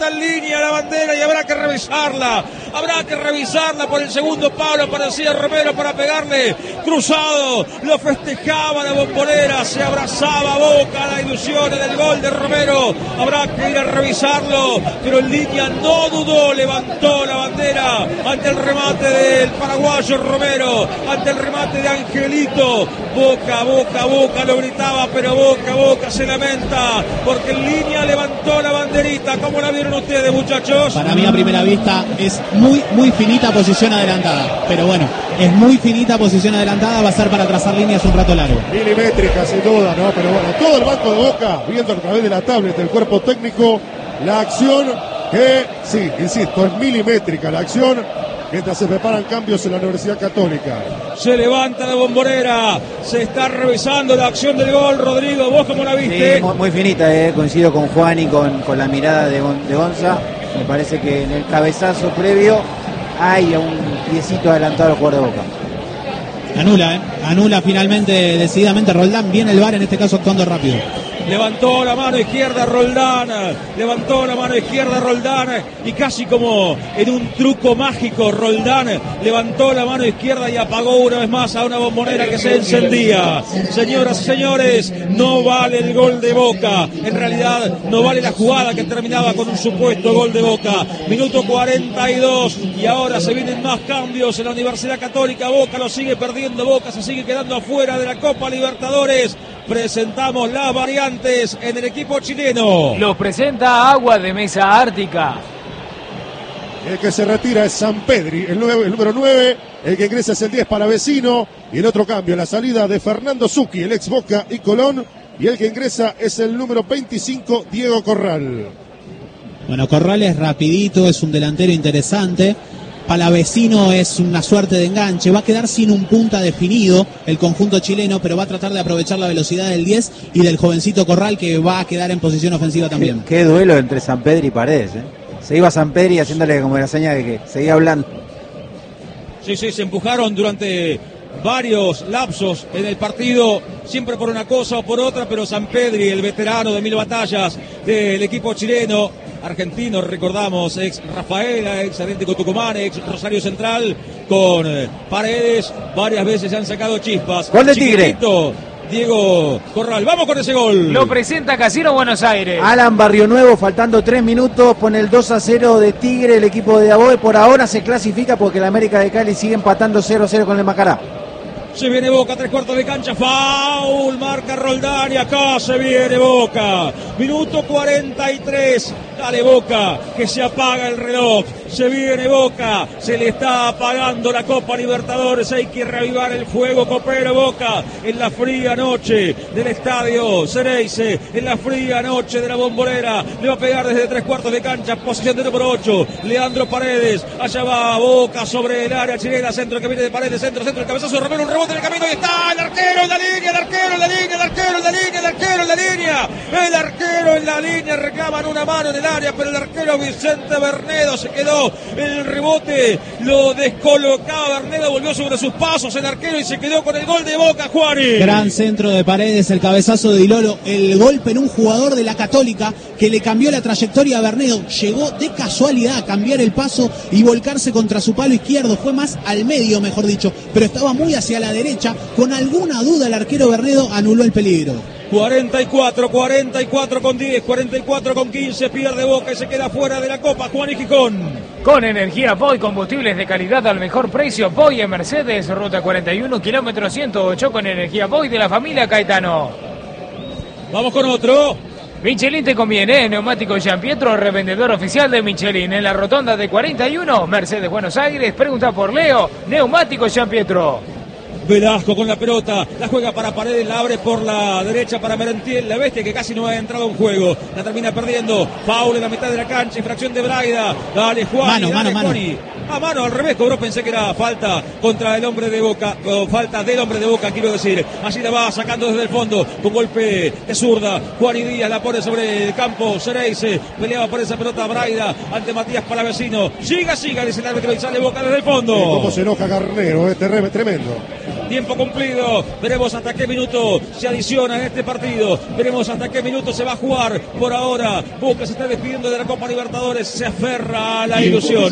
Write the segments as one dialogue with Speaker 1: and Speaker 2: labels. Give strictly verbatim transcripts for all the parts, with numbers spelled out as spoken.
Speaker 1: está en línea la bandera y habrá que revisarla. Habrá que revisarla por el segundo palo. Aparecía Romero para pegarle. Cruzado. Lo festejaba la Bombonera. Se abrazaba Boca a la ilusión del gol de Romero. Habrá que ir a revisarlo. Pero en línea no dudó. Levantó la bandera ante el remate del paraguayo Romero. Ante el remate de Angelito. Boca, Boca, Boca lo gritaba. Pero Boca, Boca se lamenta. Porque en línea levantó la banderita. ¿Cómo la vieron ustedes, muchachos?
Speaker 2: Para mí a primera vista es muy, muy finita posición adelantada. Pero bueno, es muy finita posición adelantada. Va a ser para trazar líneas un rato largo.
Speaker 3: Milimétrica sin duda, ¿no? Pero bueno, todo el banco de Boca viendo a través de la tablet del cuerpo técnico la acción que, sí, insisto, es milimétrica la acción mientras se preparan cambios en la Universidad Católica.
Speaker 1: Se levanta la Bombonera, se está revisando la acción del gol. Rodrigo, ¿vos cómo la viste?
Speaker 4: Sí, muy, muy finita, eh. Coincido con Juan y con, con la mirada de, de Gonza. Me parece que en el cabezazo previo hay un piecito adelantado al jugador de Boca.
Speaker 2: Anula, ¿eh? Anula finalmente, decididamente Roldán. Viene el V A R en este caso actuando rápido.
Speaker 1: Levantó la mano izquierda Roldán, levantó la mano izquierda Roldán y casi como en un truco mágico Roldán levantó la mano izquierda y apagó una vez más a una Bombonera que se encendía. Señoras y señores, no vale el gol de Boca, en realidad no vale la jugada que terminaba con un supuesto gol de Boca. Minuto cuarenta y dos y ahora se vienen más cambios en la Universidad Católica. Boca lo sigue perdiendo, Boca se sigue quedando afuera de la Copa Libertadores. Presentamos las variantes en el equipo chileno.
Speaker 5: Los presenta Agua de Mesa Ártica.
Speaker 3: El que se retira es Sampedri, el, nueve, el número nueve. El que ingresa es el diez para Vecino. Y el otro cambio, la salida de Fernando Zucchi, el ex Boca y Colón. Y el que ingresa es el número veinticinco, Diego Corral.
Speaker 2: Bueno, Corral es rapidito, es un delantero interesante. Palavecino es una suerte de enganche, va a quedar sin un punta definido el conjunto chileno, pero va a tratar de aprovechar la velocidad del diez y del jovencito Corral, que va a quedar en posición ofensiva también.
Speaker 4: Qué, qué duelo entre Sampedri y Paredes, ¿eh? Se iba Sampedri haciéndole como la seña de que seguía hablando.
Speaker 1: Sí, sí, se empujaron durante varios lapsos en el partido, siempre por una cosa o por otra, pero Sampedri, el veterano de mil batallas del equipo chileno, argentino, recordamos, ex Rafaela, ex Atlético Tucumán, ex Rosario Central, con eh, Paredes, varias veces se han sacado chispas.
Speaker 4: Gol de Tigre.
Speaker 1: Diego Corral, vamos con ese gol.
Speaker 5: Lo presenta Casino Buenos Aires.
Speaker 4: Alan Barrio Nuevo, faltando tres minutos, pone el dos a cero de Tigre, el equipo de Aboe. Por ahora se clasifica porque el América de Cali sigue empatando cero a cero con el Macará.
Speaker 1: Se viene Boca, tres cuartos de cancha, foul, marca Roldán y acá se viene Boca. Minuto cuarenta y tres, dale Boca, que se apaga el reloj. Se viene Boca, se le está apagando la Copa Libertadores, hay que reavivar el fuego copero. Boca en la fría noche del estadio Xereyce, en la fría noche de la Bombonera, le va a pegar desde tres cuartos de cancha, posición de número ocho, Leandro Paredes, allá va Boca sobre el área chilena, centro que viene de Paredes, centro, centro, el cabezazo, Romero, un rebote en el camino y está el arquero en la línea, el arquero en la línea, el arquero en la línea, el arquero en la línea, el arquero en la línea, reclaman una mano en el área, pero el arquero Vicente Bernedo se quedó. El rebote lo descolocaba Bernedo, volvió sobre sus pasos el arquero y se quedó con el gol de Boca, Juárez.
Speaker 2: Gran centro de Paredes, el cabezazo de Dilolo, el golpe en un jugador de la Católica que le cambió la trayectoria a Bernedo. Llegó de casualidad a cambiar el paso y volcarse contra su palo izquierdo, fue más al medio, mejor dicho, pero estaba muy hacia la derecha. Con alguna duda el arquero Bernedo anuló el peligro.
Speaker 1: cuarenta y cuatro, cuarenta y cuatro con diez, cuarenta y cuatro con quince, pierde Boca y se queda fuera de la Copa. Juan y Gijón.
Speaker 5: Con energía Poi, combustibles de calidad al mejor precio. Poi en Mercedes, ruta cuarenta y uno, kilómetro ciento ocho, con energía Poi de la familia Caetano.
Speaker 1: Vamos con otro.
Speaker 5: Michelin te conviene, Neumático Gian Pietro, revendedor oficial de Michelin. En la rotonda de cuarenta y uno, Mercedes Buenos Aires, pregunta por Leo, Neumático Gian Pietro.
Speaker 1: Velasco con la pelota, la juega para Paredes, la abre por la derecha para Merentiel, la bestia que casi no ha entrado en juego, la termina perdiendo, foul en la mitad de la cancha, infracción de Braida, dale Juan,
Speaker 2: mano,
Speaker 1: dale
Speaker 2: mano,
Speaker 1: Juani.
Speaker 2: mano.
Speaker 1: A mano al revés, cobró, pensé que era falta contra el hombre de Boca, o falta del hombre de Boca, quiero decir. Así la va sacando desde el fondo, con golpe de zurda. Juan y Díaz la pone sobre el campo, Xereyce, peleaba por esa pelota Braida, ante Matías Palavecino. Siga, siga, dice el árbitro y sale Boca desde el fondo.
Speaker 3: ¿Cómo se enoja Garnero? Este reme tremendo.
Speaker 1: tiempo cumplido. Veremos hasta qué minuto se adiciona en este partido. Veremos hasta qué minuto se va a jugar. Por ahora, Boca se está despidiendo de la Copa Libertadores. Se aferra a la ilusión.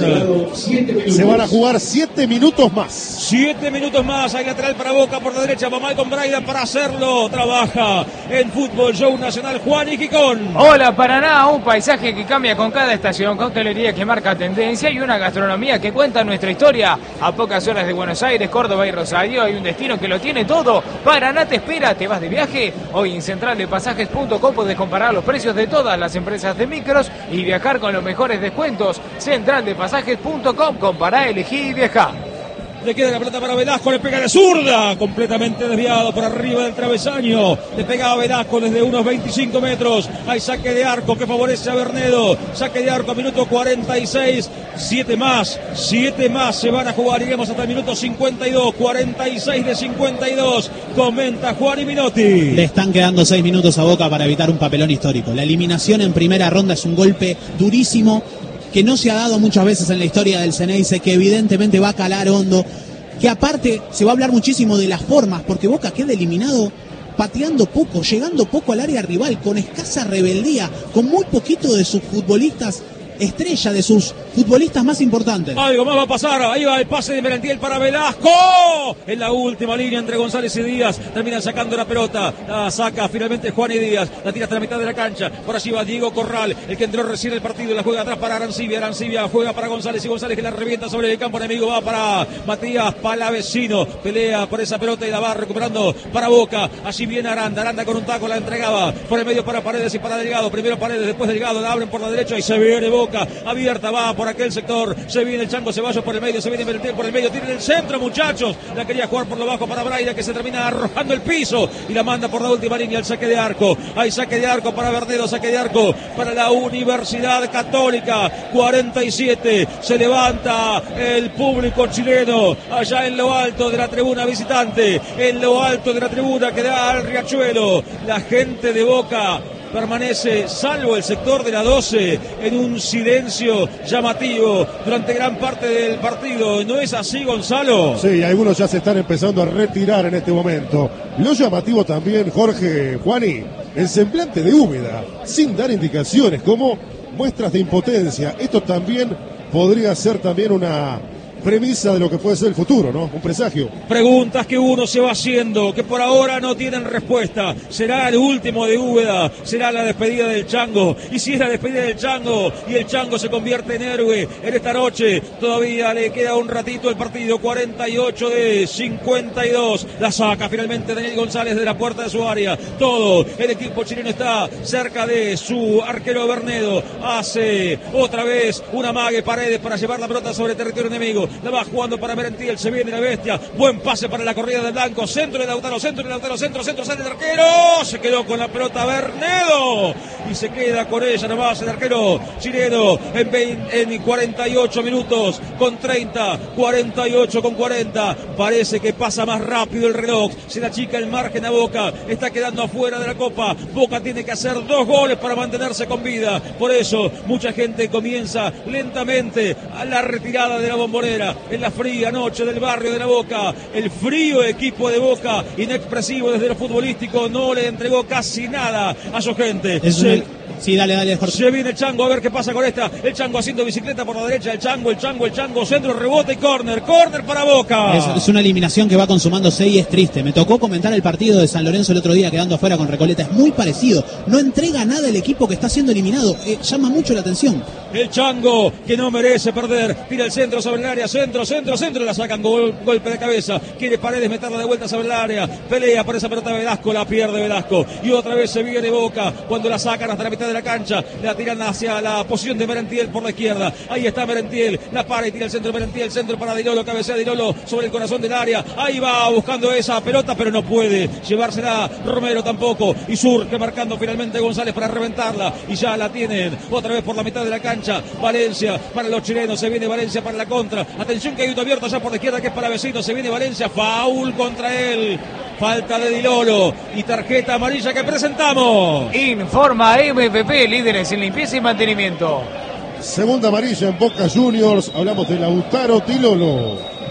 Speaker 3: Se van a jugar siete minutos más.
Speaker 1: Siete minutos más. Hay lateral para Boca por la derecha. Va Malcolm Braidan para hacerlo. Trabaja en Fútbol Show Nacional Juan y Quicón.
Speaker 5: Hola Paraná, un paisaje que cambia con cada estación, con hotelería que marca tendencia y una gastronomía que cuenta nuestra historia. A pocas horas de Buenos Aires, Córdoba y Rosario hay un destino que lo tiene todo. Paraná te espera. ¿Te vas de viaje? Hoy en central de pasajes punto com puedes comparar los precios de todas las empresas de micros y viajar con los mejores descuentos. central de pasajes punto com, compará, elegí y viajá.
Speaker 1: Le queda la pelota para Velasco, le pega de zurda, completamente desviado por arriba del travesaño. Le pega a Velasco desde unos veinticinco metros. Hay saque de arco que favorece a Bernedo. Saque de arco a minuto cuarenta y seis. Siete más, siete más se van a jugar. Iremos hasta el minuto cincuenta y dos. cuarenta y seis de cincuenta y dos. Comenta Juan y Minotti.
Speaker 2: Le están quedando seis minutos a Boca para evitar un papelón histórico. La eliminación en primera ronda es un golpe durísimo que no se ha dado muchas veces en la historia del Ceneice, que evidentemente va a calar hondo, que aparte se va a hablar muchísimo de las formas, porque Boca queda eliminado pateando poco, llegando poco al área rival, con escasa rebeldía, con muy poquito de sus futbolistas estrella, de sus futbolistas más importantes.
Speaker 1: Algo más va a pasar, ahí va el pase de Merentiel para Velasco, en la última línea entre González y Díaz, terminan sacando la pelota, la saca finalmente Juan y Díaz, la tira hasta la mitad de la cancha, por allí va Diego Corral, el que entró recién el partido, la juega atrás para Arancibia, Arancibia juega para González y González que la revienta sobre el campo enemigo, va para Matías Palavecino, pelea por esa pelota y la va recuperando para Boca, allí viene Aranda, Aranda con un taco la entregaba, por el medio para Paredes y para Delgado, primero Paredes, después Delgado, la abren por la derecha y se viene Boca. Abierta, va por aquel sector, se viene el Chango Ceballos por el medio, se viene Merentiel por el medio, tiene el centro muchachos, la quería jugar por lo bajo para Braida que se termina arrojando el piso y la manda por la última línea al saque de arco, hay saque de arco para Bernedo, saque de arco para la Universidad Católica, cuarenta y siete, se levanta el público chileno allá en lo alto de la tribuna visitante, en lo alto de la tribuna que da al Riachuelo, la gente de Boca permanece, salvo el sector de la doce, en un silencio llamativo durante gran parte del partido. ¿No es así, Gonzalo?
Speaker 3: Sí, algunos ya se están empezando a retirar en este momento. Lo llamativo también, Jorge, Juani, el semblante de Úbeda, sin dar indicaciones, como muestras de impotencia. Esto también podría ser también una premisa de lo que puede ser el futuro, ¿no? Un presagio.
Speaker 1: Preguntas que uno se va haciendo, que por ahora no tienen respuesta. ¿Será el último de Úbeda? ¿Será la despedida del Chango? Y si es la despedida del Chango y el Chango se convierte en héroe en esta noche, todavía le queda un ratito el partido, cuarenta y ocho de cincuenta y dos. La saca finalmente Daniel González de la puerta de su área. Todo el equipo chileno está cerca de su arquero Bernedo. Hace otra vez una mague Paredes para llevar la pelota sobre el territorio enemigo. La va jugando para Merentiel, se viene la bestia, buen pase para la corrida del blanco, centro de Lautaro, centro de Lautaro, centro, centro, sale el arquero, se quedó con la pelota Bernedo y se queda con ella nomás el arquero chileno en, veinte, en cuarenta y ocho minutos con treinta, cuarenta y ocho con cuarenta, parece que pasa más rápido el reloj, se le achica el margen a Boca, está quedando afuera de la Copa, Boca tiene que hacer dos goles para mantenerse con vida, por eso mucha gente comienza lentamente a la retirada de la Bombonera. En la fría noche del barrio de la Boca, el frío equipo de Boca, inexpresivo desde lo futbolístico, no le entregó casi nada a su gente.
Speaker 2: Es
Speaker 1: Se...
Speaker 2: una... Sí, dale, dale, Jorge.
Speaker 1: Se viene el Chango, a ver qué pasa con esta. El Chango haciendo bicicleta por la derecha, el Chango, el Chango, el Chango, centro, rebote y córner. Córner para Boca.
Speaker 2: Es, es una eliminación que va consumándose y es triste. Me tocó comentar el partido de San Lorenzo el otro día quedando afuera con Recoleta. Es muy parecido. No entrega nada el equipo que está siendo eliminado. Eh, llama mucho la atención.
Speaker 1: El Chango, que no merece perder. Tira el centro sobre el área. Centro, centro, centro. La sacan. Gol, golpe de cabeza. Quiere Paredes meterla de vuelta sobre el área. Pelea por esa pelota de Velasco. La pierde Velasco. Y otra vez se viene Boca. Cuando la sacan hasta la mitad de la cancha. La tiran hacia la posición de Merentiel por la izquierda. Ahí está Merentiel. La para y tira el centro de Merentiel. Centro para Dilolo. Cabecea Dilolo sobre el corazón del área. Ahí va buscando esa pelota, pero no puede llevársela Romero tampoco. Y surge marcando finalmente González para reventarla. Y ya la tienen otra vez por la mitad de la cancha. Valencia para los chilenos. Se viene Valencia para la contra. Atención que hay uno abierto allá por la izquierda que es para Vecino. Se viene Valencia. Foul contra él. Falta de Dilolo y tarjeta amarilla que presentamos.
Speaker 5: Informa M P P, líderes en limpieza y mantenimiento.
Speaker 3: Segunda amarilla en Boca Juniors. Hablamos de Lautaro Dilolo.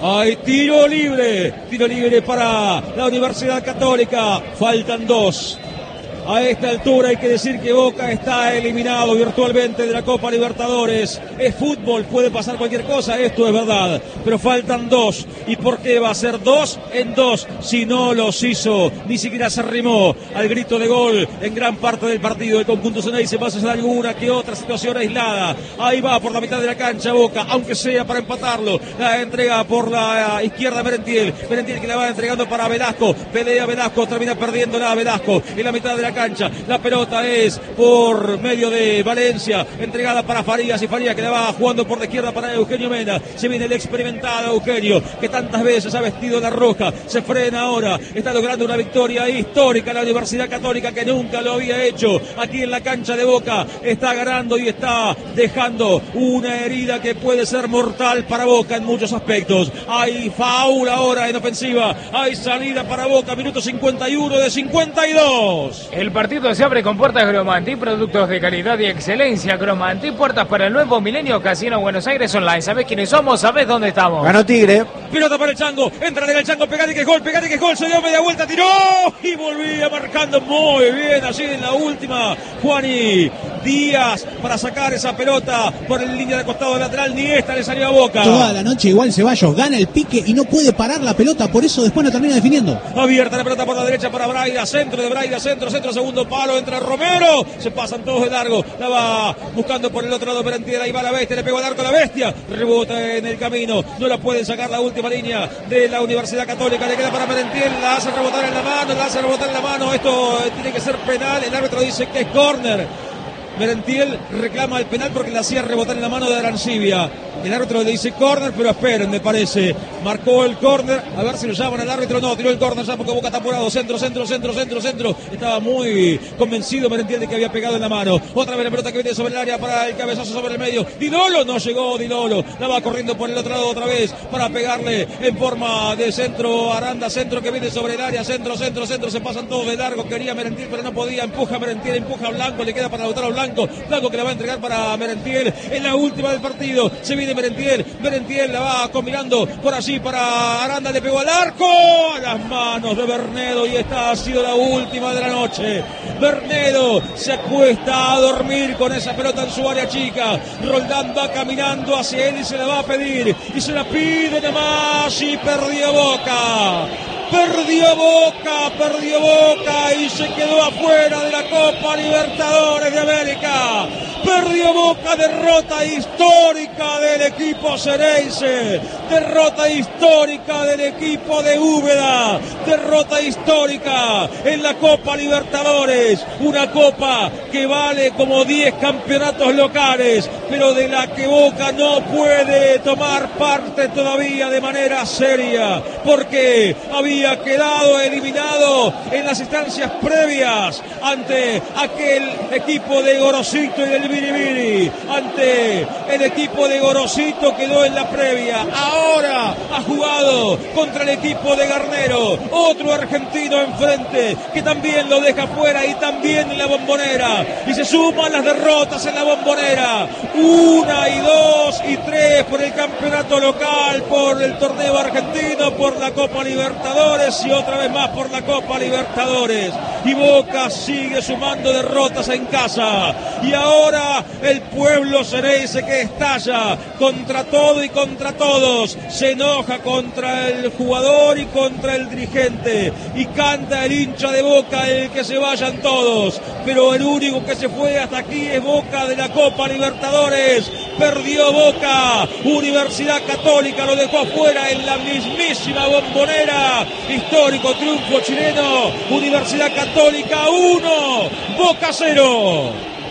Speaker 1: Hay tiro libre, tiro libre para la Universidad Católica. Faltan dos. A esta altura hay que decir que Boca está eliminado virtualmente de la Copa Libertadores. Es fútbol, puede pasar cualquier cosa, esto es verdad. Pero faltan dos. ¿Y por qué va a ser dos en dos? Si no los hizo, ni siquiera se arrimó al grito de gol en gran parte del partido. El conjunto Ceneice pasa a alguna que otra situación aislada. Ahí va por la mitad de la cancha Boca, aunque sea para empatarlo. La entrega por la izquierda Merentiel. Merentiel que la va entregando para Velasco. Pelea Velasco, termina perdiendo la Velasco en la mitad de la cancha. La pelota es por medio de Valencia, entregada para Farías, y Farías que la va jugando por la izquierda para Eugenio Mena. Se viene el experimentado Eugenio, que tantas veces ha vestido la roja. Se frena ahora, está logrando una victoria histórica la Universidad Católica, que nunca lo había hecho aquí en la cancha de Boca. Está ganando y está dejando una herida que puede ser mortal para Boca en muchos aspectos. Hay foul ahora en ofensiva, hay salida para Boca, minuto cincuenta y uno de cincuenta y dos.
Speaker 5: El partido se abre con puertas Gromanti, productos de calidad y excelencia. Gromanti, puertas para el nuevo milenio. Casino Buenos Aires Online. ¿Sabés quiénes somos? ¿Sabés dónde estamos?
Speaker 4: Ganó Tigre.
Speaker 1: Pelota para el Chango, entra en el Chango, Pegati que es gol, Pegati que es gol, se dio media vuelta, tiró y volvía marcando muy bien allí en la última. Juani Díaz para sacar esa pelota por el línea de costado lateral, ni esta le salió a Boca.
Speaker 2: Toda la noche igual Ceballos gana el pique y no puede parar la pelota, por eso después no termina definiendo.
Speaker 1: Abierta la pelota por la derecha para Braida, centro de Braida, centro, centro, segundo palo, entra Romero, se pasan todos de largo, la va buscando por el otro lado Merentiel, ahí va la bestia, le pegó al arco la bestia, rebota en el camino, no la pueden sacar la última línea de la Universidad Católica, le queda para Merentiel, la hace rebotar en la mano, la hace rebotar en la mano, esto tiene que ser penal, el árbitro dice que es córner. Merentiel reclama el penal porque le hacía rebotar en la mano de Arancibia. El árbitro le dice córner, pero esperen, me parece. Marcó el córner, a ver si lo llaman al árbitro. No, tiró el córner ya porque Boca está apurado. Centro, centro, centro, centro, centro. Estaba muy convencido Merentiel de que había pegado en la mano. Otra vez la pelota que viene sobre el área para el cabezazo sobre el medio. Dilolo, no llegó Dilolo. La va corriendo por el otro lado otra vez para pegarle en forma de centro. Aranda, centro que viene sobre el área. Centro, centro, centro. Se pasan todos de largo. Quería Merentiel, pero no podía. Empuja Merentiel, empuja a Blanco. Le queda para Lautaro Blanco. Blanco que la va a entregar para Merentiel en la última del partido. Se viene Merentiel, Merentiel la va combinando por allí para Aranda, le pegó al arco, a las manos de Bernedo, y esta ha sido la última de la noche. Bernedo se acuesta a dormir con esa pelota en su área chica. Roldán va caminando hacia él y se la va a pedir, y se la pide nada más, y perdió Boca. Perdió Boca, perdió Boca y se quedó afuera de la Copa Libertadores de América. Perdió Boca, derrota histórica del equipo Ceneice, derrota histórica del equipo de Úbeda, derrota histórica en la Copa Libertadores, una copa que vale como diez campeonatos locales, pero de la que Boca no puede tomar parte todavía de manera seria, porque había quedado eliminado en las instancias previas ante aquel equipo de Gorosito y del Biribiri, ante el equipo de Gorosito quedó en la previa, ahora ha jugado contra el equipo de Garnero, otro argentino enfrente que también lo deja fuera y también en la Bombonera, y se suman las derrotas en la Bombonera, una y dos y tres por el campeonato local, por el torneo argentino, por la Copa Libertadores y otra vez más por la Copa Libertadores, y Boca sigue sumando derrotas en casa, y ahora el pueblo Ceneice que estalla contra todo y contra todos, se enoja contra el jugador y contra el dirigente, y canta el hincha de Boca el que se vayan todos, pero el único que se fue hasta aquí es Boca de la Copa Libertadores. Perdió Boca, Universidad Católica lo dejó afuera en la mismísima Bombonera. Histórico triunfo chileno, Universidad Católica uno, Boca cero.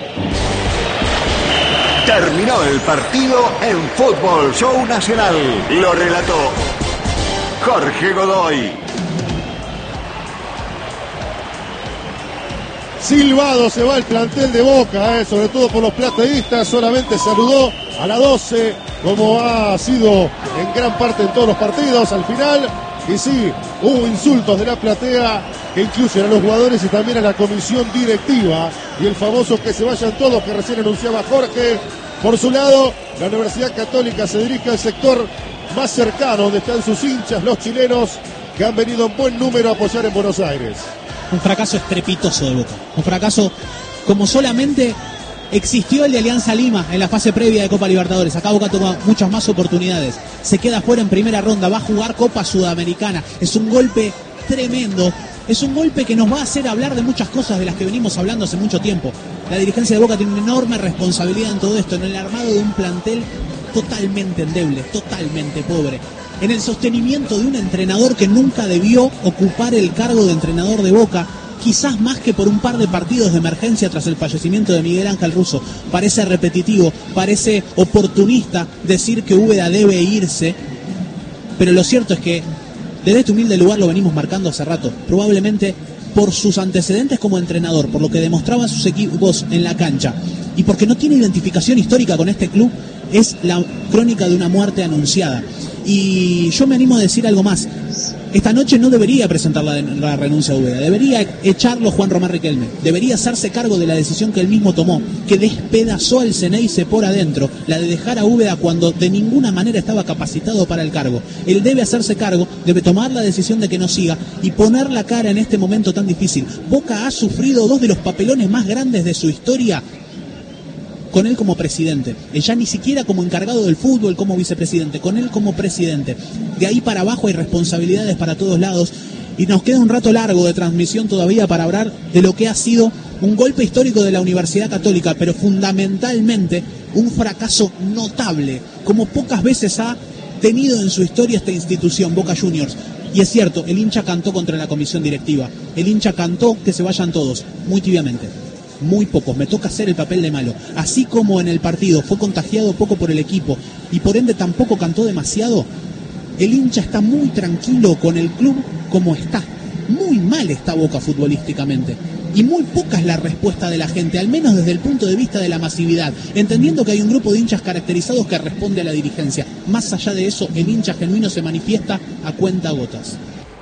Speaker 6: Terminó el partido en Fútbol Show Nacional. Lo relató Jorge Godoy.
Speaker 3: Silbado se va el plantel de Boca, eh, sobre todo por los plateístas. Solamente saludó a la doce, como ha sido en gran parte en todos los partidos al final. Y sí, hubo insultos de la platea que incluyen a los jugadores y también a la comisión directiva. Y el famoso que se vayan todos que recién anunciaba Jorge. Por su lado, la Universidad Católica se dirige al sector más cercano, donde están sus hinchas, los chilenos, que han venido en buen número a apoyar en Buenos Aires.
Speaker 2: Un fracaso estrepitoso de Boca. Un fracaso como solamente existió el de Alianza Lima en la fase previa de Copa Libertadores. Acá Boca toma muchas más oportunidades. Se queda fuera en primera ronda, va a jugar Copa Sudamericana. Es un golpe tremendo. Es un golpe que nos va a hacer hablar de muchas cosas de las que venimos hablando hace mucho tiempo. La dirigencia de Boca tiene una enorme responsabilidad en todo esto, en el armado de un plantel totalmente endeble, totalmente pobre. En el sostenimiento de un entrenador que nunca debió ocupar el cargo de entrenador de Boca, quizás más que por un par de partidos de emergencia tras el fallecimiento de Miguel Ángel Russo. Parece repetitivo, parece oportunista decir que Úbeda debe irse, pero lo cierto es que desde este humilde lugar lo venimos marcando hace rato, probablemente por sus antecedentes como entrenador, por lo que demostraban sus equipos en la cancha, y porque no tiene identificación histórica con este club, es la crónica de una muerte anunciada. Y yo me animo a decir algo más. Esta noche no debería presentar la, la renuncia a Úbeda, debería echarlo Juan Román Riquelme, debería hacerse cargo de la decisión que él mismo tomó, que despedazó al Ceneice por adentro, la de dejar a Úbeda cuando de ninguna manera estaba capacitado para el cargo. Él debe hacerse cargo, debe tomar la decisión de que no siga y poner la cara en este momento tan difícil. Boca ha sufrido dos de los papelones más grandes de su historia con él como presidente, ya ni siquiera como encargado del fútbol, como vicepresidente, con él como presidente. De ahí para abajo hay responsabilidades para todos lados y nos queda un rato largo de transmisión todavía para hablar de lo que ha sido un golpe histórico de la Universidad Católica, pero fundamentalmente un fracaso notable, como pocas veces ha tenido en su historia esta institución, Boca Juniors. Y es cierto, el hincha cantó contra la comisión directiva, el hincha cantó que se vayan todos, muy tibiamente. Muy pocos, me toca hacer el papel de malo. Así como en el partido fue contagiado poco por el equipo y por ende tampoco cantó demasiado, el hincha está muy tranquilo con el club como está. Muy mal está Boca futbolísticamente. Y muy poca es la respuesta de la gente, al menos desde el punto de vista de la masividad, entendiendo que hay un grupo de hinchas caracterizados que responde a la dirigencia. Más allá de eso, el hincha genuino se manifiesta a cuentagotas.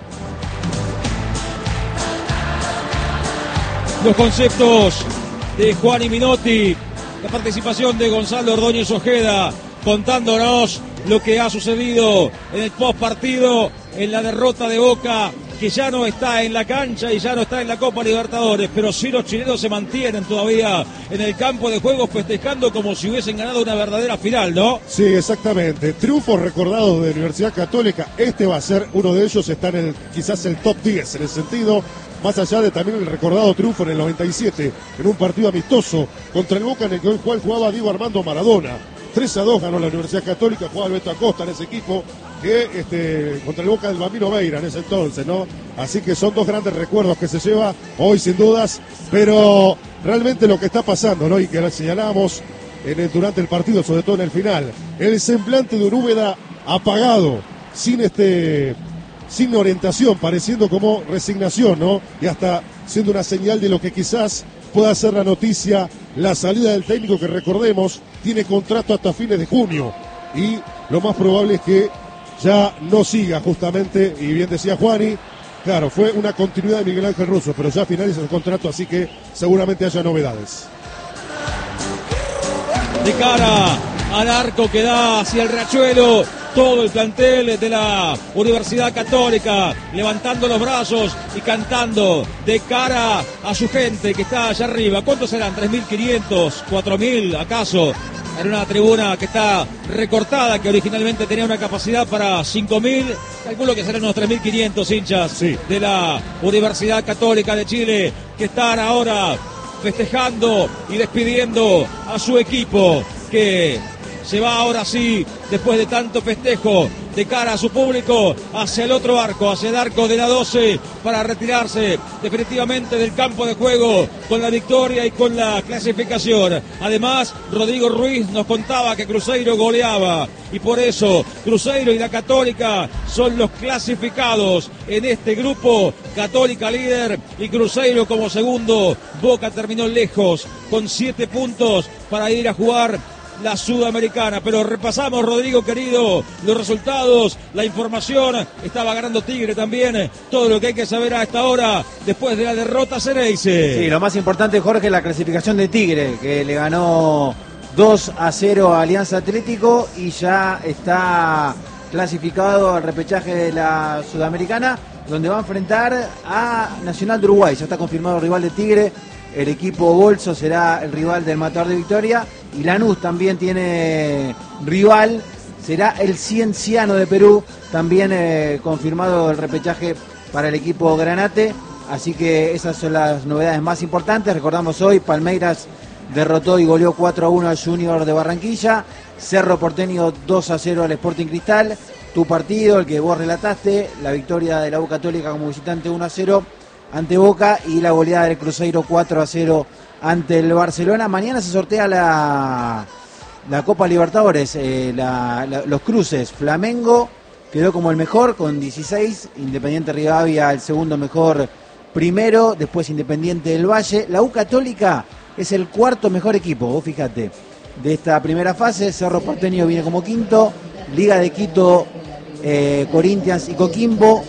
Speaker 1: Los conceptos de Juan y Minotti, la participación de Gonzalo Ordóñez Ojeda, contándonos lo que ha sucedido en el post partido, en la derrota de Boca, que ya no está en la cancha y ya no está en la Copa Libertadores, pero sí los chilenos se mantienen todavía en el campo de juego festejando como si hubiesen ganado una verdadera final, ¿no?
Speaker 3: Sí, exactamente. Triunfos recordados de Universidad Católica. Este va a ser uno de ellos, está en el, quizás el top diez en el sentido, más allá de también el recordado triunfo en el noventa y siete, en un partido amistoso contra el Boca en el cual jugaba Diego Armando Maradona. tres a dos ganó la Universidad Católica, jugaba el Beto Acosta en ese equipo, que este, contra el Boca del Bambino Veira en ese entonces, ¿no? Así que son dos grandes recuerdos que se lleva hoy sin dudas, pero realmente lo que está pasando, ¿no? Y que señalábamos en el, durante el partido, sobre todo en el final, el semblante de un Úbeda apagado, sin este... sin orientación, pareciendo como resignación, ¿no? Y hasta siendo una señal de lo que quizás pueda ser la noticia, la salida del técnico que, recordemos, tiene contrato hasta fines de junio. Y lo más probable es que ya no siga justamente, y bien decía Juani, claro, fue una continuidad de Miguel Ángel Russo, pero ya finaliza el contrato, así que seguramente haya novedades.
Speaker 1: De cara al arco que da hacia el Riachuelo, todo el plantel de la Universidad Católica levantando los brazos y cantando de cara a su gente que está allá arriba. ¿Cuántos serán? ¿tres mil quinientos? ¿cuatro mil acaso? En una tribuna que está recortada, que originalmente tenía una capacidad para cinco mil. Calculo que serán unos tres mil quinientos hinchas sí. de la Universidad Católica de Chile, que están ahora festejando y despidiendo a su equipo, que se va ahora sí, después de tanto festejo, de cara a su público, hacia el otro arco, hacia el arco de la doce, para retirarse definitivamente del campo de juego con la victoria y con la clasificación. Además, Rodrigo Ruiz nos contaba que Cruzeiro goleaba, y por eso Cruzeiro y la Católica son los clasificados en este grupo. Católica líder y Cruzeiro como segundo. Boca terminó lejos con siete puntos para ir a jugar la Sudamericana, pero repasamos, Rodrigo querido, los resultados, la información. Estaba ganando Tigre también, todo lo que hay que saber a esta hora después de la derrota a Ceneice.
Speaker 4: Sí, lo más importante, Jorge, es la clasificación de Tigre, que le ganó dos a cero a Alianza Atlético y ya está clasificado al repechaje de la Sudamericana, donde va a enfrentar a Nacional de Uruguay. Ya está confirmado el rival de Tigre. El equipo Bolso será el rival del Matador de Victoria. Y Lanús también tiene rival. Será el Cienciano de Perú. También eh, confirmado el repechaje para el equipo Granate. Así que esas son las novedades más importantes. Recordamos hoy, Palmeiras derrotó y goleó cuatro a uno al Junior de Barranquilla. Cerro Porteño dos a cero al Sporting Cristal. Tu partido, el que vos relataste, la victoria de la U Católica como visitante uno a cero ante Boca y la goleada del Cruzeiro cuatro a cero ante el Barcelona. Mañana se sortea la, la Copa Libertadores, eh, la, la, los cruces. Flamengo quedó como el mejor con dieciséis, Independiente Rivadavia el segundo mejor primero, después Independiente del Valle. La U Católica es el cuarto mejor equipo, vos fíjate, de esta primera fase. Cerro Porteño viene como quinto, Liga de Quito, eh, Corinthians y Coquimbo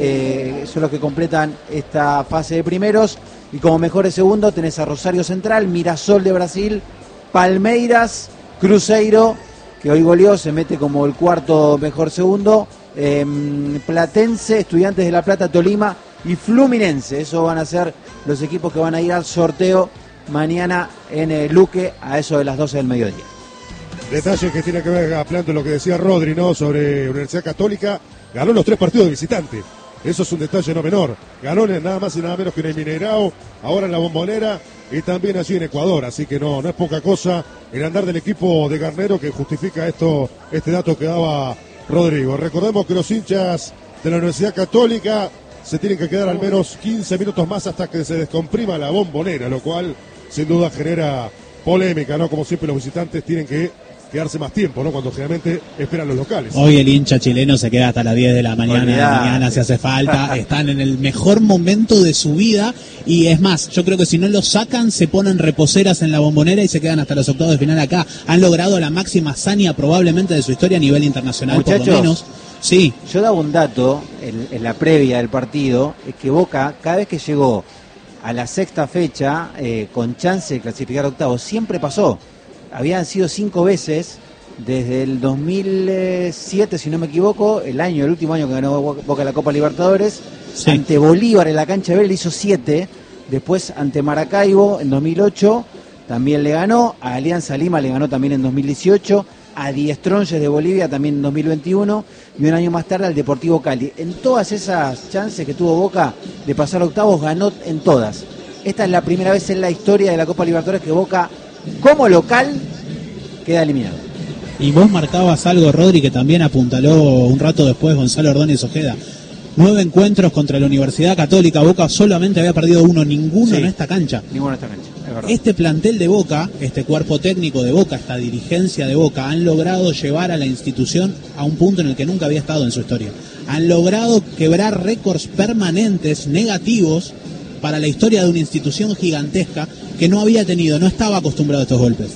Speaker 4: eh, son los que completan esta fase de primeros, y como mejores segundos tenés a Rosario Central, Mirasol de Brasil, Palmeiras, Cruzeiro, que hoy goleó, se mete como el cuarto mejor segundo, eh, Platense, Estudiantes de La Plata, Tolima y Fluminense. Esos van a ser los equipos que van a ir al sorteo mañana en el Luque a eso de las doce del mediodía.
Speaker 3: Detalle que tiene que ver, hablando de lo que decía Rodri, ¿no? Sobre Universidad Católica, ganó los tres partidos de visitante. Eso es un detalle no menor. Ganó nada más y nada menos que en el Mineirao, ahora en la Bombonera y también allí en Ecuador. Así que no, no es poca cosa el andar del equipo de Garnero que justifica esto, este dato que daba Rodrigo. Recordemos que los hinchas de la Universidad Católica se tienen que quedar al menos quince minutos más hasta que se descomprima la Bombonera, lo cual sin duda genera polémica, ¿no? Como siempre los visitantes tienen que quedarse más tiempo, ¿no? Cuando generalmente esperan los locales.
Speaker 2: Hoy el hincha chileno se queda hasta las diez de la mañana,
Speaker 4: Olvidate.
Speaker 2: mañana si hace falta. Están en el mejor momento de su vida y es más, yo creo que si no los sacan se ponen reposeras en la Bombonera y se quedan hasta los octavos de final acá. Han logrado la máxima hazaña probablemente de su historia a nivel internacional.
Speaker 4: Muchachos,
Speaker 2: por lo menos. Sí.
Speaker 4: Yo daba un dato en, en la previa del partido, es que Boca cada vez que llegó a la sexta fecha eh, con chance de clasificar octavos, siempre pasó. Habían sido cinco veces desde el dos mil siete, si no me equivoco, el año, el último año que ganó Boca la Copa Libertadores. Sí. Ante Bolívar en la cancha de Vélez hizo siete, después ante Maracaibo en dos mil ocho también le ganó, a Alianza Lima le ganó también en dos mil dieciocho, a Die Strongest de Bolivia también en dos mil veintiuno y un año más tarde al Deportivo Cali. En todas esas chances que tuvo Boca de pasar octavos, ganó en todas. Esta es la primera vez en la historia de la Copa Libertadores que Boca, como local, queda eliminado.
Speaker 2: Y vos marcabas algo, Rodri, que también apuntaló un rato después Gonzalo Ordóñez Ojeda. Nueve encuentros contra la Universidad Católica. Boca solamente había perdido uno, ninguno sí, en esta cancha.
Speaker 4: Ninguno en esta cancha, es verdad.
Speaker 2: Este plantel de Boca, este cuerpo técnico de Boca, esta dirigencia de Boca, han logrado llevar a la institución a un punto en el que nunca había estado en su historia. Han logrado quebrar récords permanentes, negativos, para la historia de una institución gigantesca que no había tenido, no estaba acostumbrado a estos golpes.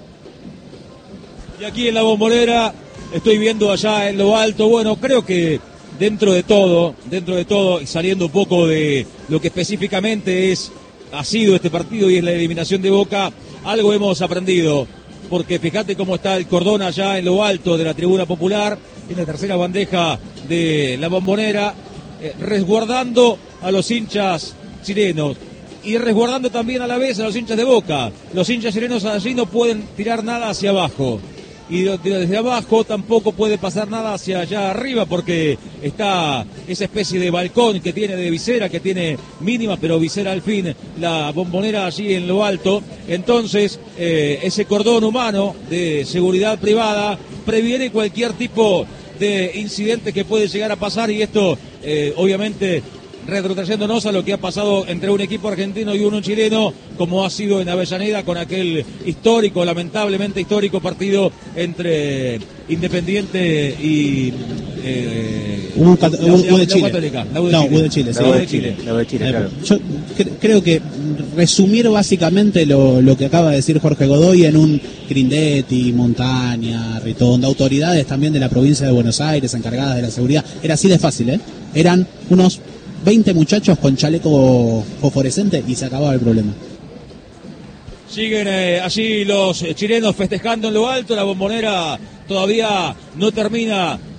Speaker 1: Y aquí en la Bombonera estoy viendo allá en lo alto, bueno, creo que dentro de todo, dentro de todo, y saliendo un poco de lo que específicamente es, ha sido este partido y es la eliminación de Boca, algo hemos aprendido, porque fíjate cómo está el cordón allá en lo alto de la tribuna popular, en la tercera bandeja de la Bombonera, eh, resguardando a los hinchas chilenos y resguardando también a la vez a los hinchas de Boca. Los hinchas chilenos allí no pueden tirar nada hacia abajo y desde abajo tampoco puede pasar nada hacia allá arriba porque está esa especie de balcón que tiene de visera, que tiene mínima pero visera al fin la Bombonera allí en lo alto. Entonces eh, ese cordón humano de seguridad privada previene cualquier tipo de incidente que puede llegar a pasar y esto eh, obviamente retrotrayéndonos a lo que ha pasado entre un equipo argentino y uno chileno, como ha sido en Avellaneda con aquel histórico, lamentablemente histórico partido entre Independiente y eh,
Speaker 2: U, U, U, U de Chile.
Speaker 1: Católica, la U de
Speaker 2: no,
Speaker 1: Chile.
Speaker 2: U de Chile, sí.
Speaker 4: La U de Chile, la U de Chile, claro.
Speaker 2: Yo cre- creo que resumir básicamente lo, lo que acaba de decir Jorge Godoy en un Grindetti, Montaña, Ritondo, autoridades también de la provincia de Buenos Aires encargadas de la seguridad, era así de fácil, ¿eh? Eran unos veinte muchachos con chaleco fosforescente y se acababa el problema.
Speaker 1: Siguen eh, allí los chilenos festejando en lo alto, la Bombonera todavía no termina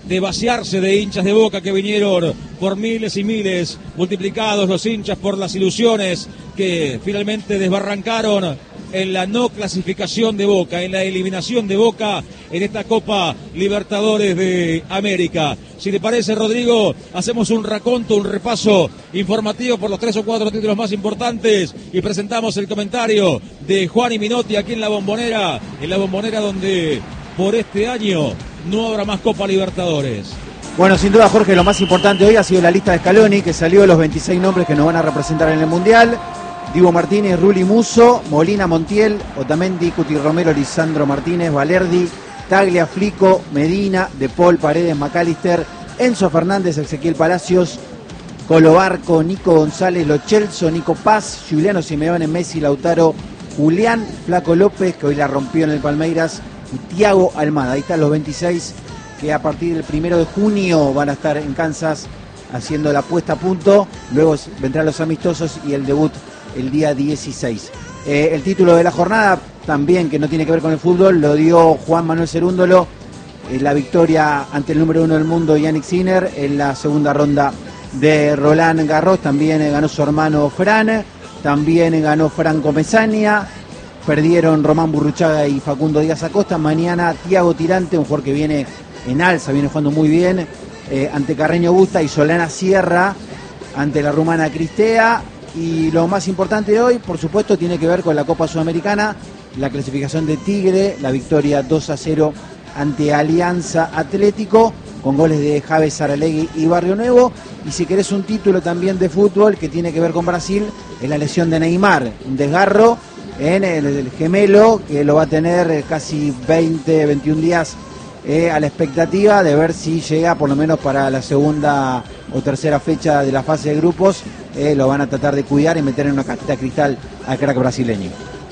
Speaker 1: de vaciarse de hinchas de Boca que vinieron por miles y miles, multiplicados los hinchas por las ilusiones que finalmente desbarrancaron en la no clasificación de Boca, en la eliminación de Boca en esta Copa Libertadores de América. Si te parece, Rodrigo, hacemos un raconto, un repaso informativo por los tres o cuatro títulos más importantes y presentamos el comentario de Juan y Minotti aquí en La Bombonera, en La Bombonera donde por este año no habrá más Copa Libertadores.
Speaker 4: Bueno, sin duda, Jorge, lo más importante hoy ha sido la lista de Scaloni, que salió de los veintiséis nombres que nos van a representar en el Mundial. Diego Martínez, Rulli Musso, Molina Montiel, Otamendi, Cuti Romero, Lisandro Martínez, Valerdi, Taglia, Flico, Medina, De Paul, Paredes, McAllister, Enzo Fernández, Ezequiel Palacios, Colo Barco, Nico González, Lo Celso, Nico Paz, Juliano Simeone, Messi, Lautaro, Julián, Flaco López, que hoy la rompió en el Palmeiras, y Thiago Almada. Ahí están los veintiséis que a partir del primero de junio van a estar en Kansas haciendo la puesta a punto. Luego vendrán los amistosos y el debut el día dieciséis. Eh, el título de la jornada, también que no tiene que ver con el fútbol, lo dio Juan Manuel Cerúndolo, eh, la victoria ante el número uno del mundo, Yannick Sinner, en la segunda ronda de Roland Garros. También eh, ganó su hermano Fran, también eh, ganó Franco Mezzania, perdieron Román Burruchaga y Facundo Díaz Acosta. Mañana Thiago Tirante, un jugador que viene en alza, viene jugando muy bien, eh, ante Carreño Busta, y Solana Sierra ante la rumana Cristea. Y lo más importante de hoy, por supuesto, tiene que ver con la Copa Sudamericana, la clasificación de Tigre, la victoria dos a cero ante Alianza Atlético, con goles de Javes Saralegui y Barrio Nuevo. Y si querés un título también de fútbol que tiene que ver con Brasil, es la lesión de Neymar, un desgarro en el, el gemelo, que lo va a tener casi veinte, veintiún días eh, a la expectativa de ver si llega por lo menos para la segunda o tercera fecha de la fase de grupos. Eh, lo van a tratar de cuidar y meter en una cajita de cristal al crack brasileño.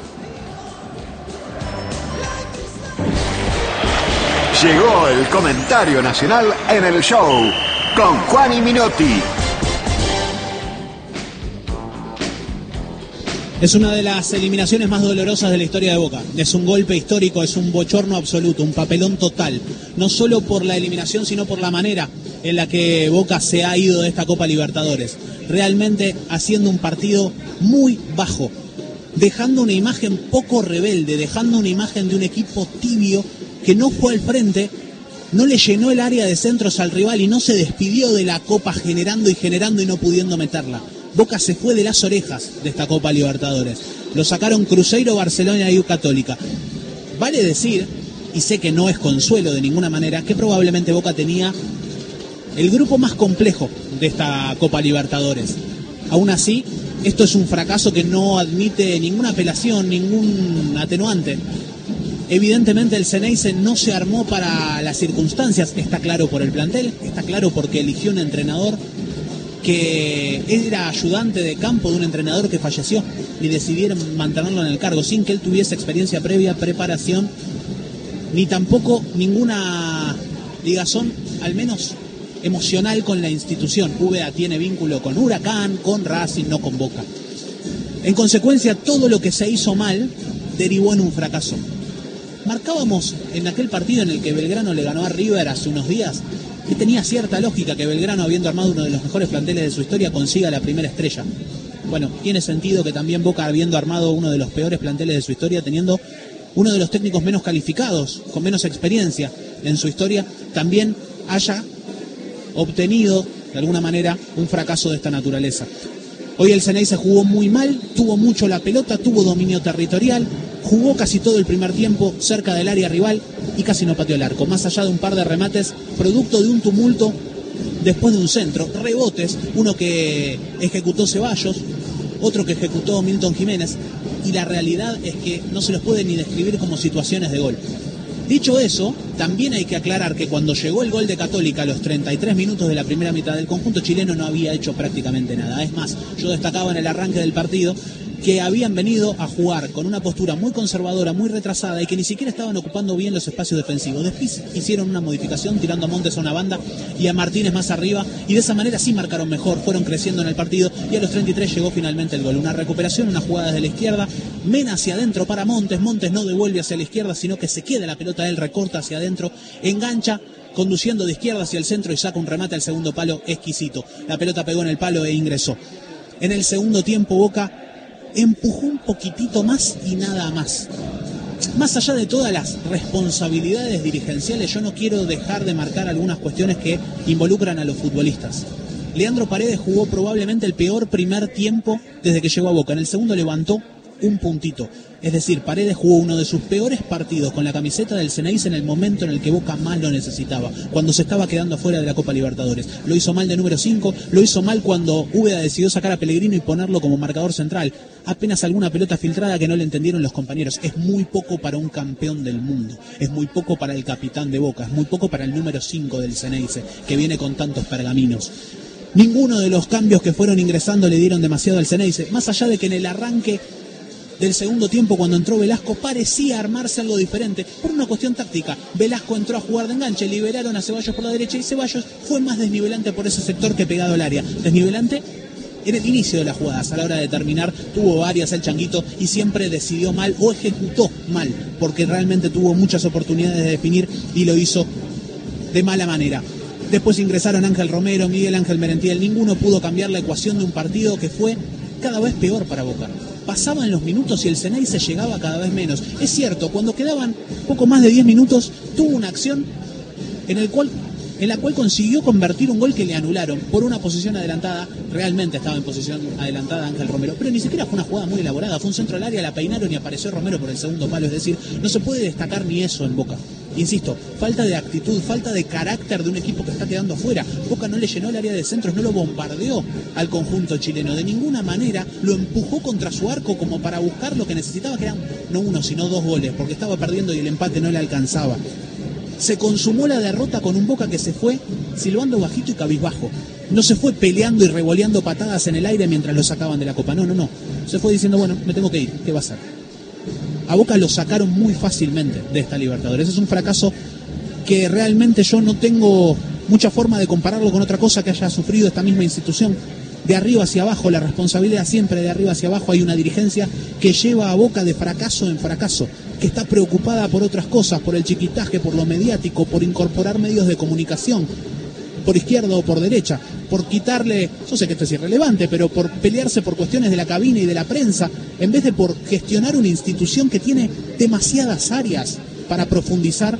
Speaker 6: Llegó el comentario nacional en el show con Juan y Minotti.
Speaker 2: Es una de las eliminaciones más dolorosas de la historia de Boca. Es un golpe histórico, es un bochorno absoluto, un papelón total. No solo por la eliminación, sino por la manera en la que Boca se ha ido de esta Copa Libertadores. Realmente haciendo un partido muy bajo, dejando una imagen poco rebelde, dejando una imagen de un equipo tibio que no fue al frente, no le llenó el área de centros al rival y no se despidió de la Copa generando y generando y no pudiendo meterla. Boca se fue de las orejas de esta Copa Libertadores. Lo sacaron Cruzeiro, Barcelona y U Católica. Vale decir, y sé que no es consuelo de ninguna manera, que probablemente Boca tenía el grupo más complejo de esta Copa Libertadores. Aún así, esto es un fracaso que no admite ninguna apelación, ningún atenuante. Evidentemente el Ceneice no se armó para las circunstancias, está claro por el plantel, está claro porque eligió un entrenador que era ayudante de campo de un entrenador que falleció y decidieron mantenerlo en el cargo sin que él tuviese experiencia previa, preparación, ni tampoco ninguna ligazón, al menos emocional, con la institución. Úbeda tiene vínculo con Huracán, con Racing, no con Boca. En consecuencia, todo lo que se hizo mal derivó en un fracaso. Marcábamos en aquel partido en el que Belgrano le ganó a River hace unos días que tenía cierta lógica que Belgrano, habiendo armado uno de los mejores planteles de su historia, consiga la primera estrella. Bueno, tiene sentido que también Boca, habiendo armado uno de los peores planteles de su historia, teniendo uno de los técnicos menos calificados, con menos experiencia en su historia, también haya obtenido, de alguna manera, un fracaso de esta naturaleza. Hoy el Ceneice jugó muy mal, tuvo mucho la pelota, tuvo dominio territorial, jugó casi todo el primer tiempo cerca del área rival y casi no pateó el arco, más allá de un par de remates producto de un tumulto después de un centro, rebotes, uno que ejecutó Ceballos, otro que ejecutó Milton Jiménez, y la realidad es que no se los puede ni describir como situaciones de gol. Dicho eso, también hay que aclarar que cuando llegó el gol de Católica a los treinta y tres minutos de la primera mitad, del conjunto chileno no había hecho prácticamente nada. Es más, yo destacaba en el arranque del partido que habían venido a jugar con una postura muy conservadora, muy retrasada y que ni siquiera estaban ocupando bien los espacios defensivos. Después hicieron una modificación tirando a Montes a una banda y a Martínez más arriba, y de esa manera sí marcaron mejor, fueron creciendo en el partido, y a los treinta y tres llegó finalmente el gol. Una recuperación, una jugada desde la izquierda, Mena hacia adentro para Montes, Montes no devuelve hacia la izquierda, sino que se queda la pelota, él recorta hacia adentro, engancha, conduciendo de izquierda hacia el centro y saca un remate al segundo palo exquisito. La pelota pegó en el palo e ingresó. En el segundo tiempo Boca empujó un poquitito más y nada más. Más allá de todas las responsabilidades dirigenciales, yo no quiero dejar de marcar algunas cuestiones que involucran a los futbolistas. Leandro Paredes jugó probablemente el peor primer tiempo desde que llegó a Boca. En el segundo levantó un puntito. Es decir, Paredes jugó uno de sus peores partidos con la camiseta del Ceneice en el momento en el que Boca más lo necesitaba, cuando se estaba quedando fuera de la Copa Libertadores. Lo hizo mal de número cinco, lo hizo mal cuando Úbeda decidió sacar a Pellegrino y ponerlo como marcador central. Apenas alguna pelota filtrada que no le entendieron los compañeros. Es muy poco para un campeón del mundo, es muy poco para el capitán de Boca, es muy poco para el número cinco del Ceneice, que viene con tantos pergaminos. Ninguno de los cambios que fueron ingresando le dieron demasiado al Ceneice, más allá de que en el arranque del segundo tiempo, cuando entró Velasco, parecía armarse algo diferente por una cuestión táctica. Velasco entró a jugar de enganche, liberaron a Ceballos por la derecha y Ceballos fue más desnivelante por ese sector que pegado al área. Desnivelante en el inicio de las jugadas, a la hora de terminar tuvo varias el Changuito y siempre decidió mal o ejecutó mal, porque realmente tuvo muchas oportunidades de definir y lo hizo de mala manera. Después ingresaron Ángel Romero, Miguel Ángel Merentiel, ninguno pudo cambiar la ecuación de un partido que fue cada vez peor para Boca. Pasaban los minutos y el Ceneice llegaba cada vez menos. Es cierto, cuando quedaban poco más de diez minutos, tuvo una acción en, el cual, en la cual consiguió convertir un gol que le anularon por una posición adelantada. Realmente estaba en posición adelantada Ángel Romero, pero ni siquiera fue una jugada muy elaborada. Fue un centro al área, la peinaron y apareció Romero por el segundo palo. Es decir, no se puede destacar ni eso en Boca. Insisto, falta de actitud, falta de carácter de un equipo que está quedando afuera. Boca no le llenó el área de centros, no lo bombardeó al conjunto chileno. De ninguna manera lo empujó contra su arco como para buscar lo que necesitaba, que eran no uno, sino dos goles, porque estaba perdiendo y el empate no le alcanzaba. Se consumó la derrota con un Boca que se fue silbando bajito y cabizbajo. No se fue peleando y revoleando patadas en el aire mientras lo sacaban de la Copa. No, no, no. Se fue diciendo, bueno, me tengo que ir, ¿qué va a hacer? A Boca lo sacaron muy fácilmente de esta Libertadores. Es un fracaso que realmente yo no tengo mucha forma de compararlo con otra cosa que haya sufrido esta misma institución. De arriba hacia abajo, la responsabilidad siempre de arriba hacia abajo. Hay una dirigencia que lleva a Boca de fracaso en fracaso, que está preocupada por otras cosas, por el chiquitaje, por lo mediático, por incorporar medios de comunicación, por izquierda o por derecha, por quitarle, yo sé que esto es irrelevante, pero por pelearse por cuestiones de la cabina y de la prensa, en vez de por gestionar una institución que tiene demasiadas áreas para profundizar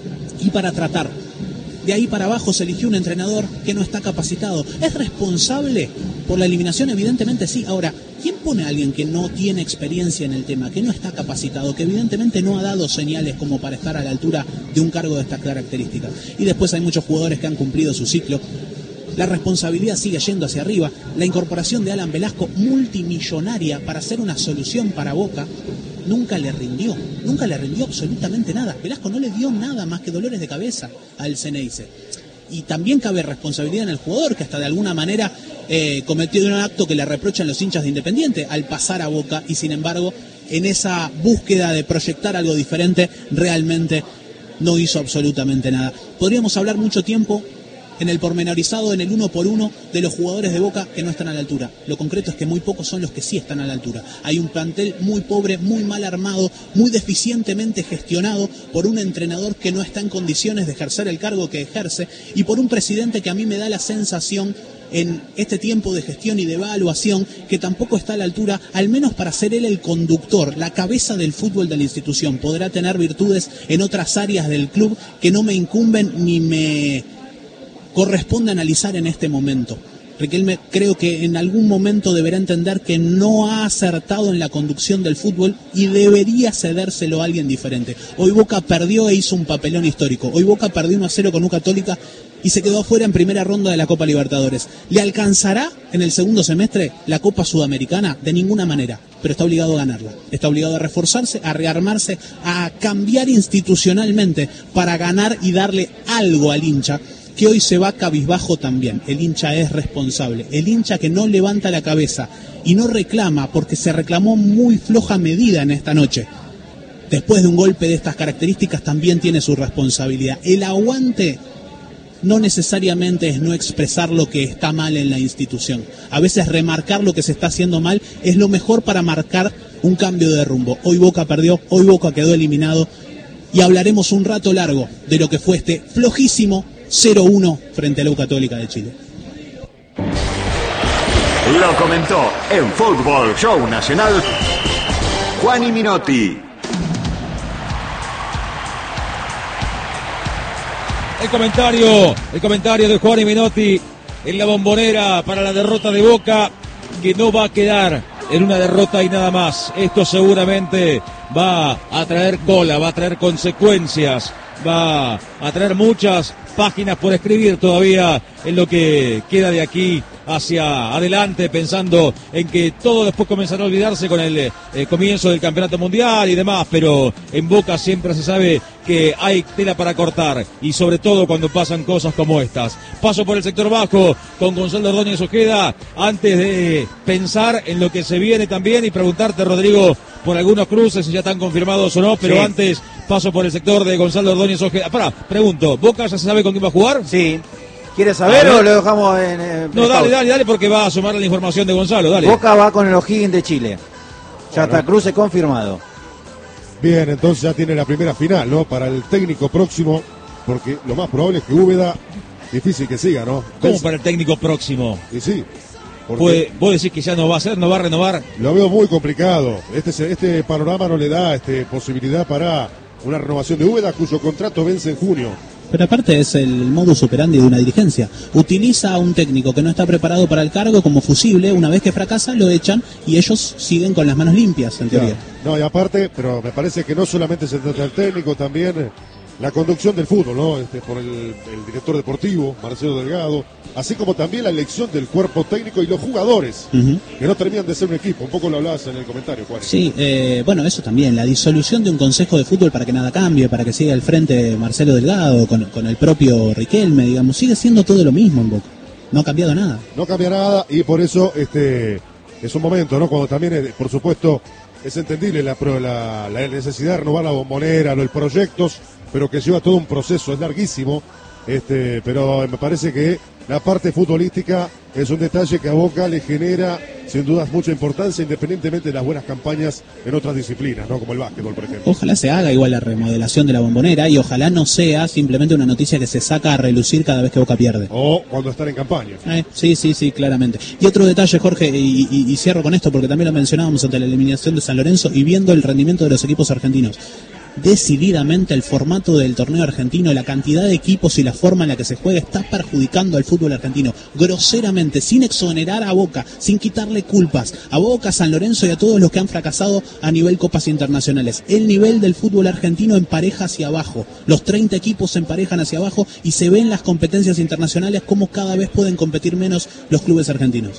Speaker 2: y para tratar. De ahí para abajo se eligió un entrenador que no está capacitado. ¿Es responsable por la eliminación? Evidentemente sí. Ahora, ¿quién pone a alguien que no tiene experiencia en el tema, que no está capacitado, que evidentemente no ha dado señales como para estar a la altura de un cargo de estas características? Y después hay muchos jugadores que han cumplido su ciclo. La responsabilidad sigue yendo hacia arriba. La incorporación de Alan Velasco, multimillonaria, para hacer una solución para Boca, nunca le rindió, nunca le rindió absolutamente nada. Velasco no le dio nada más que dolores de cabeza al Ceneice. Y también cabe responsabilidad en el jugador, que hasta de alguna manera eh, cometió un acto que le reprochan los hinchas de Independiente al pasar a Boca, y sin embargo, en esa búsqueda de proyectar algo diferente, realmente no hizo absolutamente nada. Podríamos hablar mucho tiempo en el pormenorizado, en el uno por uno de los jugadores de Boca que no están a la altura. Lo concreto es que muy pocos son los que sí están a la altura. Hay un plantel muy pobre, muy mal armado, muy deficientemente gestionado por un entrenador que no está en condiciones de ejercer el cargo que ejerce, y por un presidente que a mí me da la sensación en este tiempo de gestión y de evaluación que tampoco está a la altura, al menos para ser él el conductor, la cabeza del fútbol de la institución. Podrá tener virtudes en otras áreas del club que no me incumben ni me corresponde analizar en este momento. Riquelme creo que en algún momento deberá entender que no ha acertado en la conducción del fútbol y debería cedérselo a alguien diferente. Hoy Boca perdió e hizo un papelón histórico. Hoy Boca perdió uno a cero con U Católica y se quedó afuera en primera ronda de la Copa Libertadores. ¿Le alcanzará en el segundo semestre la Copa Sudamericana? De ninguna manera, pero está obligado a ganarla. Está obligado a reforzarse, a rearmarse, a cambiar institucionalmente para ganar y darle algo al hincha. que hoy se va cabizbajo también. El hincha es responsable. El hincha que no levanta la cabeza y no reclama, porque se reclamó muy floja medida en esta noche. Después de un golpe de estas características también tiene su responsabilidad. El aguante no necesariamente es no expresar lo que está mal en la institución. A veces remarcar lo que se está haciendo mal es lo mejor para marcar un cambio de rumbo. Hoy Boca perdió, hoy Boca quedó eliminado y hablaremos un rato largo de lo que fue este flojísimo cero uno frente a la U Católica de Chile.
Speaker 6: Lo comentó en Fútbol Show Nacional Juani Minotti.
Speaker 1: El comentario, el comentario de Juani Minotti en la Bombonera para la derrota de Boca, que no va a quedar en una derrota y nada más. Esto seguramente va a traer cola, va a traer consecuencias, va a traer muchas páginas por escribir todavía en lo que queda de aquí hacia adelante, pensando en que todo después comenzará a olvidarse con el eh, comienzo del campeonato mundial y demás, pero en Boca siempre se sabe que hay tela para cortar, y sobre todo cuando pasan cosas como estas. Paso por el sector bajo con Gonzalo Ordóñez Ojeda, antes de pensar en lo que se viene también y preguntarte, Rodrigo, por algunos cruces, si ya están confirmados o no, pero sí. Antes paso por el sector de Gonzalo Ordóñez Ojeda. Pará, pregunto, ¿Boca ya se sabe con quién va a jugar?
Speaker 4: Sí. ¿Quieres saber o lo dejamos en...? en
Speaker 1: no, dale, dale, dale, porque va a sumar la información de Gonzalo, dale.
Speaker 4: Boca va con el O'Higgins de Chile. Ya está, cruce confirmado.
Speaker 3: Bien, entonces ya tiene la primera final, ¿no? Para el técnico próximo, porque lo más probable es que Úbeda, difícil que siga, ¿no?
Speaker 1: ¿Cómo para el técnico próximo?
Speaker 3: Y sí.
Speaker 1: Porque ¿Vos decís que ya no va a ser, no va a renovar?
Speaker 3: Lo veo muy complicado. Este, este panorama no le da este, posibilidad para una renovación de Úbeda, cuyo contrato vence en junio.
Speaker 2: Pero aparte es el modus operandi de una dirigencia. Utiliza a un técnico que no está preparado para el cargo como fusible, una vez que fracasa lo echan y ellos siguen con las manos limpias, en teoría.
Speaker 3: No, y aparte, pero me parece que no solamente se trata del técnico, también la conducción del fútbol, ¿no? Este, por el, el director deportivo, Marcelo Delgado, así como también la elección del cuerpo técnico y los jugadores, uh-huh. que no terminan de ser un equipo. Un poco lo hablabas en el comentario, Juan.
Speaker 2: Sí, eh, bueno, eso también, la disolución de un consejo de fútbol para que nada cambie, para que siga al frente Marcelo Delgado, con, con el propio Riquelme, digamos, sigue siendo todo lo mismo en Boca. No ha cambiado nada.
Speaker 3: No cambia nada y por eso este es un momento, ¿no? Cuando también, por supuesto, es entendible la, la, la necesidad de renovar la Bombonera, los proyectos, pero que lleva todo un proceso, es larguísimo, este, pero me parece que la parte futbolística es un detalle que a Boca le genera, sin dudas, mucha importancia, independientemente de las buenas campañas en otras disciplinas, ¿no? Como el básquetbol, por ejemplo.
Speaker 2: Ojalá se haga igual la remodelación de la Bombonera y ojalá no sea simplemente una noticia que se saca a relucir cada vez que Boca pierde.
Speaker 3: O cuando están en campaña.
Speaker 2: Eh, sí, sí, sí, claramente. Y otro detalle, Jorge, y, y, y cierro con esto porque también lo mencionábamos ante la eliminación de San Lorenzo y viendo el rendimiento de los equipos argentinos. Decididamente el formato del torneo argentino, la cantidad de equipos y la forma en la que se juega está perjudicando al fútbol argentino groseramente, sin exonerar a Boca, sin quitarle culpas a Boca, San Lorenzo y a todos los que han fracasado a nivel copas internacionales. El nivel del fútbol argentino empareja hacia abajo, los treinta equipos se emparejan hacia abajo y se ven las competencias internacionales como cada vez pueden competir menos los clubes argentinos.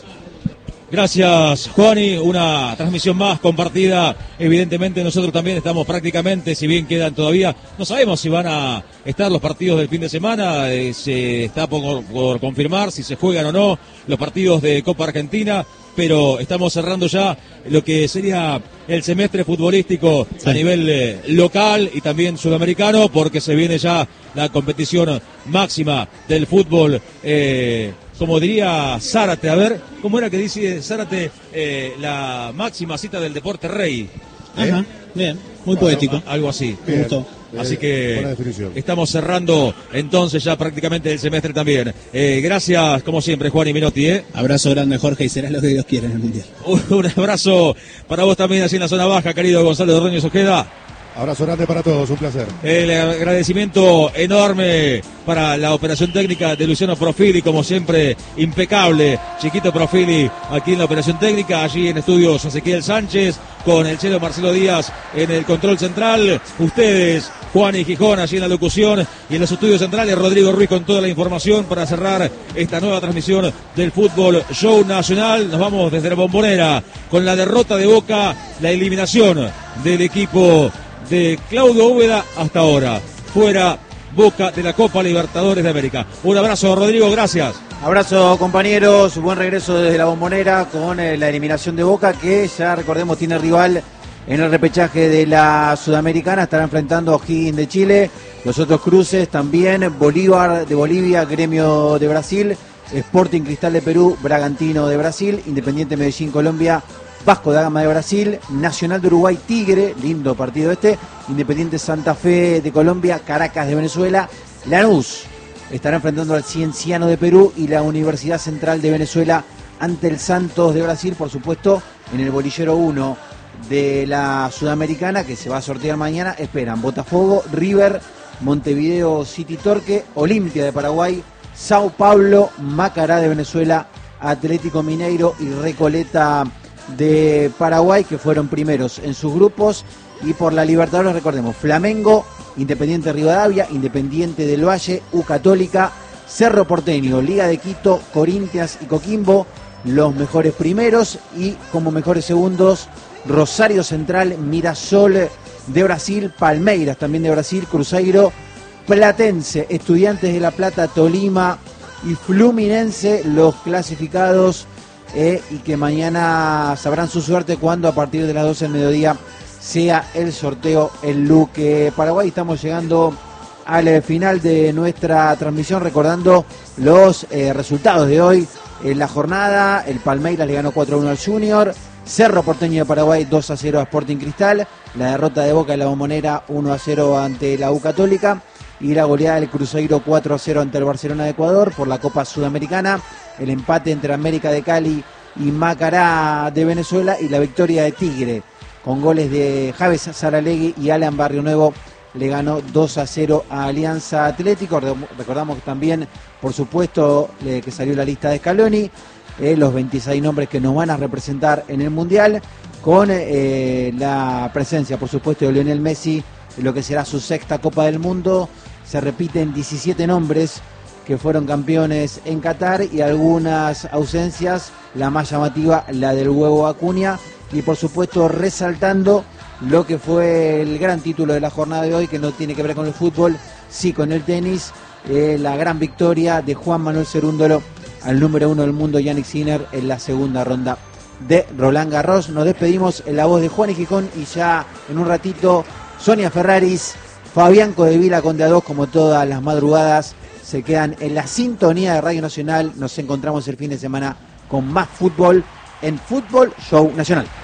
Speaker 1: Gracias, Juani, una transmisión más compartida. Evidentemente nosotros también estamos prácticamente, si bien quedan todavía, no sabemos si van a estar los partidos del fin de semana, eh, se está por, por confirmar si se juegan o no los partidos de Copa Argentina, pero estamos cerrando ya lo que sería el semestre futbolístico sí. a nivel eh, local y también sudamericano, porque se viene ya la competición máxima del fútbol eh, como diría Zárate, a ver, ¿cómo era que dice Zárate eh, la máxima cita del deporte rey?
Speaker 2: ¿Eh? Ajá, bien, muy bueno, poético.
Speaker 1: Algo así.
Speaker 2: Me gustó.
Speaker 1: Así que estamos cerrando entonces ya prácticamente el semestre también. Eh, gracias, como siempre, Juan y Minotti. ¿eh?
Speaker 2: Abrazo grande, Jorge, y será lo que Dios quiera en el Mundial.
Speaker 1: Un abrazo para vos también, así en la zona baja, querido Gonzalo Ordóñez Ojeda.
Speaker 3: Abrazo grande para todos, un placer.
Speaker 1: El agradecimiento enorme para la operación técnica de Luciano Profili, como siempre, impecable. Chiquito Profili aquí en la operación técnica, allí en estudios Ezequiel Sánchez, con el chelo Marcelo Díaz en el control central. Ustedes, Juan y Gijón, allí en la locución, y en los estudios centrales, Rodrigo Ruiz con toda la información para cerrar esta nueva transmisión del Fútbol Show Nacional. Nos vamos desde la Bombonera con la derrota de Boca, la eliminación del equipo de Claudio Úbeda hasta ahora, fuera Boca de la Copa Libertadores de América. Un abrazo, Rodrigo, gracias.
Speaker 4: Abrazo, compañeros, buen regreso desde la Bombonera con eh, la eliminación de Boca, que ya recordemos tiene rival en el repechaje de la Sudamericana. Estará enfrentando a O'Higgins de Chile. Los otros cruces también: Bolívar de Bolivia, Gremio de Brasil, Sporting Cristal de Perú, Bragantino de Brasil, Independiente Medellín Colombia, Vasco da Gama de Brasil, Nacional de Uruguay Tigre, lindo partido este, Independiente Santa Fe de Colombia, Caracas de Venezuela, Lanús estará enfrentando al Cienciano de Perú y la Universidad Central de Venezuela ante el Santos de Brasil, por supuesto, en el bolillero uno de la Sudamericana, que se va a sortear mañana. Esperan Botafogo, River, Montevideo City Torque, Olimpia de Paraguay, Sao Paulo, Macará de Venezuela, Atlético Mineiro y Recoleta de Paraguay, que fueron primeros en sus grupos. Y por la Libertadores, recordemos, Flamengo, Independiente Rivadavia, Independiente del Valle, U Católica, Cerro Porteño, Liga de Quito, Corinthians y Coquimbo, los mejores primeros, y como mejores segundos, Rosario Central, Mirasol de Brasil, Palmeiras también de Brasil, Cruzeiro, Platense, Estudiantes de La Plata, Tolima y Fluminense, los clasificados, eh, y que mañana sabrán su suerte cuando a partir de las doce del mediodía sea el sorteo en Luque, Paraguay. Estamos llegando al final de nuestra transmisión, recordando los eh, resultados de hoy en la jornada. El Palmeiras le ganó cuatro a uno al Junior, Cerro Porteño de Paraguay dos a cero a Sporting Cristal, la derrota de Boca en la Bombonera uno a cero ante la U Católica, y la goleada del Cruzeiro cuatro a cero ante el Barcelona de Ecuador por la Copa Sudamericana, el empate entre América de Cali y Macará de Venezuela, y la victoria de Tigre con goles de Javes Saralegui y Alan Barrio Nuevo, le ganó dos a cero a Alianza Atlético. Recordamos también, por supuesto, eh, que salió la lista de Scaloni, eh, los veintiséis nombres que nos van a representar en el Mundial, con eh, la presencia, por supuesto, de Lionel Messi en lo que será su sexta Copa del Mundo. Se repiten diecisiete nombres que fueron campeones en Qatar, y algunas ausencias, la más llamativa, la del Huevo Acuña, y por supuesto resaltando lo que fue el gran título de la jornada de hoy, que no tiene que ver con el fútbol, sí con el tenis, eh, la gran victoria de Juan Manuel Cerúndolo al número uno del mundo, Yannick Sinner, en la segunda ronda de Roland Garros. Nos despedimos en la voz de Juan y Gijón, y ya en un ratito Sonia Ferraris, Fabián Codevila con De A dos, como todas las madrugadas, se quedan en la sintonía de Radio Nacional. Nos encontramos el fin de semana con más fútbol en Fútbol Show Nacional.